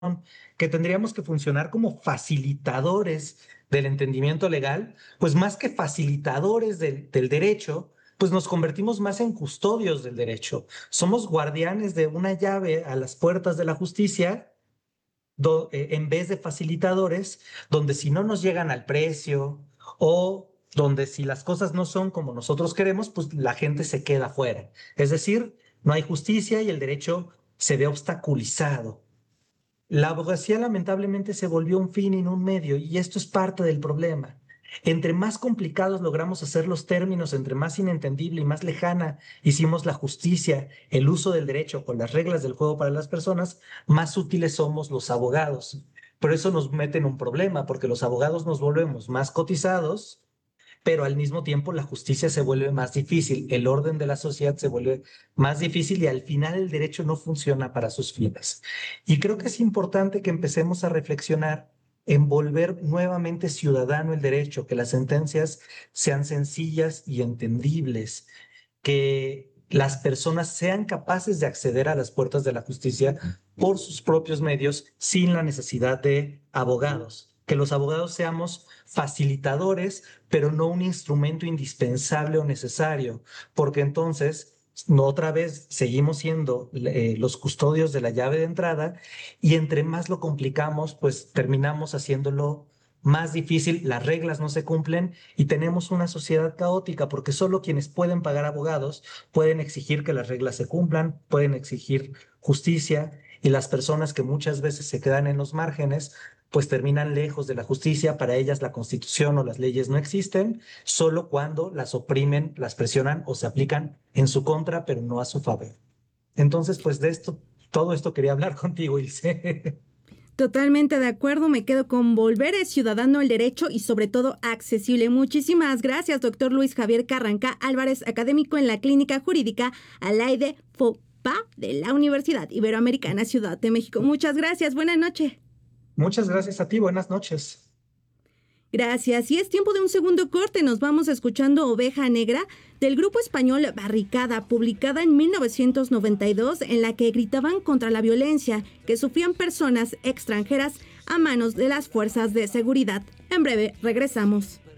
que tendríamos que funcionar como facilitadores del entendimiento legal, pues más que facilitadores del derecho, pues nos convertimos más en custodios del derecho. Somos guardianes de una llave a las puertas de la justicia en vez de facilitadores, donde si no nos llegan al precio o donde si las cosas no son como nosotros queremos, pues la gente se queda fuera. Es decir, no hay justicia y el derecho se ve obstaculizado. La abogacía lamentablemente se volvió un fin y no un medio, y esto es parte del problema. Entre más complicados logramos hacer los términos, entre más inentendible y más lejana hicimos la justicia, el uso del derecho con las reglas del juego para las personas, más útiles somos los abogados. Por eso nos mete en un problema, porque los abogados nos volvemos más cotizados, pero al mismo tiempo la justicia se vuelve más difícil, el orden de la sociedad se vuelve más difícil y al final el derecho no funciona para sus fines. Y creo que es importante que empecemos a reflexionar en volver nuevamente ciudadano el derecho, que las sentencias sean sencillas y entendibles, que las personas sean capaces de acceder a las puertas de la justicia por sus propios medios sin la necesidad de abogados, que los abogados seamos facilitadores, pero no un instrumento indispensable o necesario, porque entonces no, otra vez seguimos siendo los custodios de la llave de entrada y entre más lo complicamos, pues terminamos haciéndolo más difícil, las reglas no se cumplen y tenemos una sociedad caótica porque solo quienes pueden pagar abogados pueden exigir que las reglas se cumplan, pueden exigir justicia y las personas que muchas veces se quedan en los márgenes pues terminan lejos de la justicia. Para ellas la Constitución o las leyes no existen, solo cuando las oprimen, las presionan o se aplican en su contra, pero no a su favor. Entonces, pues de esto, todo esto quería hablar contigo, Ilse. Totalmente de acuerdo, me quedo con volver a ciudadano el derecho y sobre todo accesible. Muchísimas gracias, doctor Luis Javier Carranca Álvarez, académico en la Clínica Jurídica Alaide Fopa de la Universidad Iberoamericana Ciudad de México. Muchas gracias, buenas noches. Muchas gracias a ti, buenas noches. Gracias. Y es tiempo de un segundo corte. Nos vamos escuchando Oveja Negra del grupo español Barricada, publicada en 1992, en la que gritaban contra la violencia que sufrían personas extranjeras a manos de las fuerzas de seguridad. En breve regresamos.